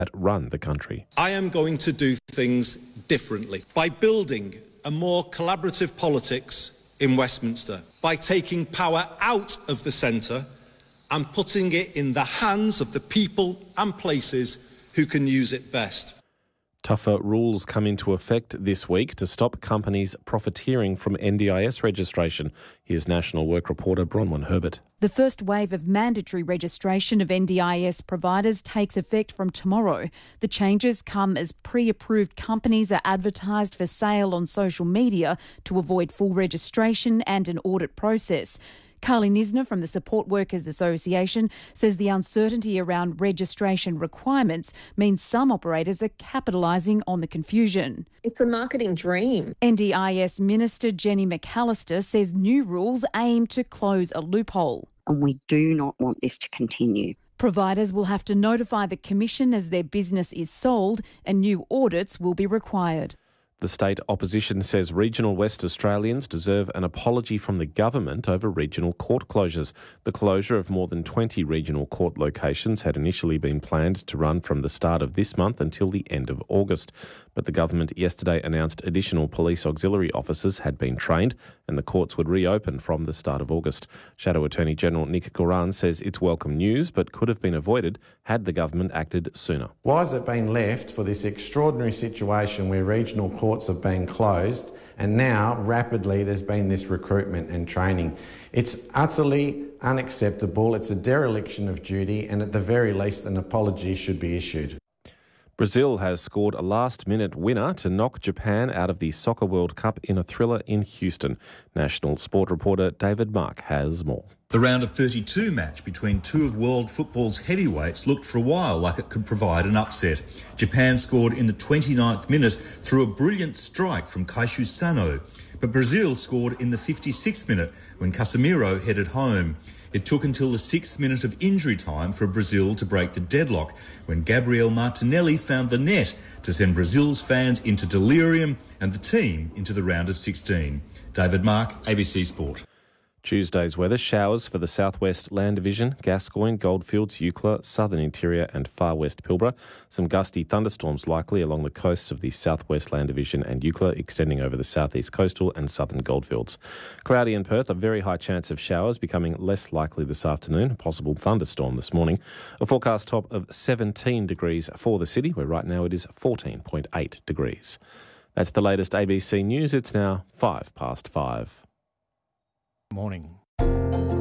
that run the country. I am going to do things differently by building a more collaborative politics in Westminster, by taking power out of the centre and putting it in the hands of the people and places who can use it best. Tougher rules come into effect this week to stop companies profiteering from NDIS registration. Here's National Work reporter Bronwyn Herbert. The first wave of mandatory registration of NDIS providers takes effect from tomorrow. The changes come as pre-approved companies are advertised for sale on social media to avoid full registration and an audit process. Carly Nisner from the Support Workers Association says the uncertainty around registration requirements means some operators are capitalising on the confusion. It's a marketing dream. NDIS Minister Jenny McAllister says new rules aim to close a loophole. And we do not want this to continue. Providers will have to notify the Commission as their business is sold and new audits will be required. The state opposition says regional West Australians deserve an apology from the government over regional court closures. The closure of more than 20 regional court locations had initially been planned to run from the start of this month until the end of August. But the government yesterday announced additional police auxiliary officers had been trained and the courts would reopen from the start of August. Shadow Attorney General Nick Goran says it's welcome news but could have been avoided had the government acted sooner. Why has it been left for this extraordinary situation where regional courts have been closed and now rapidly there's been this recruitment and training? It's utterly unacceptable. It's a dereliction of duty and at the very least an apology should be issued. Brazil has scored a last-minute winner to knock Japan out of the Soccer World Cup in a thriller in Houston. National Sport reporter David Mark has more. The round of 32 match between two of world football's heavyweights looked for a while like it could provide an upset. Japan scored in the 29th minute through a brilliant strike from Kaishu Sano, but Brazil scored in the 56th minute when Casemiro headed home. It took until the 6th minute of injury time for Brazil to break the deadlock when Gabriel Martinelli found the net to send Brazil's fans into delirium and the team into the round of 16. David Mark, ABC Sport. Tuesday's weather: showers for the southwest Land Division, Gascoyne, Goldfields, Eucla, southern interior and far west Pilbara. Some gusty thunderstorms likely along the coasts of the southwest Land Division and Eucla, extending over the southeast coastal and southern Goldfields. Cloudy in Perth, a very high chance of showers, becoming less likely this afternoon. A possible thunderstorm this morning. A forecast top of 17 degrees for the city, where right now it is 14.8 degrees. That's the latest ABC News. It's now 5 past 5. Morning.